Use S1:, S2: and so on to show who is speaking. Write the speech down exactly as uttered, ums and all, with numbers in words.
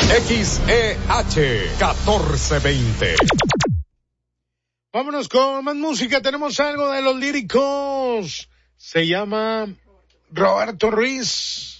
S1: X E H catorce veinte.
S2: Vámonos con más música. Tenemos algo de Los Líricos. Se llama Roberto Ruiz.